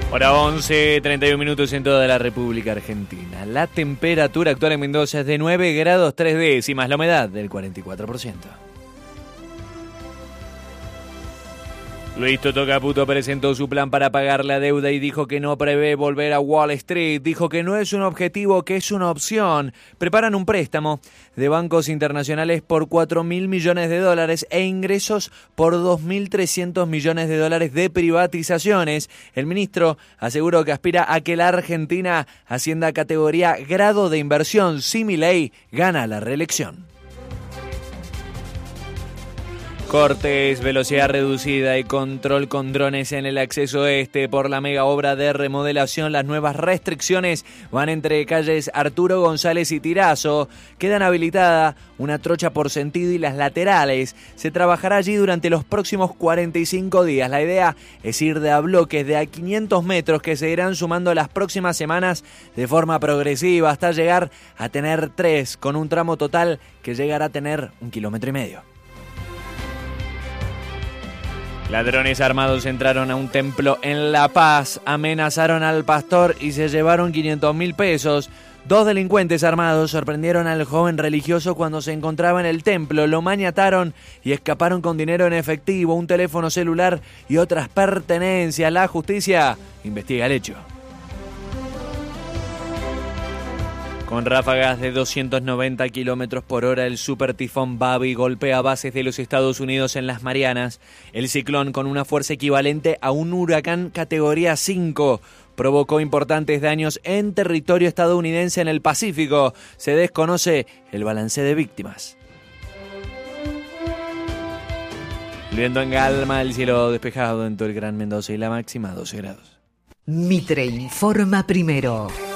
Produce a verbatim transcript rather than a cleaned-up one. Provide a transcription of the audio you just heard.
Hora once, treinta y un minutos en toda la República Argentina. La temperatura actual en Mendoza es de nueve grados tres décimas, la humedad del cuarenta y cuatro por ciento. Luis Toto Caputo presentó su plan para pagar la deuda y dijo que no prevé volver a Wall Street. Dijo que no es un objetivo, que es una opción. Preparan un préstamo de bancos internacionales por cuatro mil millones de dólares e ingresos por dos mil trescientos millones de dólares de privatizaciones. El ministro aseguró que aspira a que la Argentina ascienda a categoría grado de inversión. Si Milei gana la reelección. Cortes, velocidad reducida y control con drones en el acceso este por la mega obra de remodelación. Las nuevas restricciones van entre calles Arturo González y Tirazo. Quedan habilitada una trocha por sentido y las laterales. Se trabajará allí durante los próximos cuarenta y cinco días. La idea es ir de a bloques de a quinientos metros que se irán sumando las próximas semanas de forma progresiva hasta llegar a tener tres, con un tramo total que llegará a tener un kilómetro y medio. Ladrones armados entraron a un templo en La Paz, amenazaron al pastor y se llevaron quinientos mil pesos. Dos delincuentes armados sorprendieron al joven religioso cuando se encontraba en el templo, lo maniataron y escaparon con dinero en efectivo, un teléfono celular y otras pertenencias. La justicia investiga el hecho. Con ráfagas de doscientos noventa kilómetros por hora, el super tifón Babi golpea bases de los Estados Unidos en las Marianas. El ciclón, con una fuerza equivalente a un huracán categoría cinco, provocó importantes daños en territorio estadounidense en el Pacífico. Se desconoce el balance de víctimas. El viento en calma, el cielo despejado en todo el Gran Mendoza y la máxima doce grados. Mitre informa primero.